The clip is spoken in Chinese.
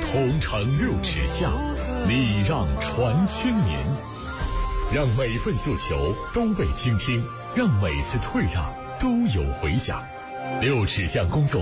同城六尺巷，礼让传千年，让每份诉求都被倾听，让每次退让都有回响。六尺巷工作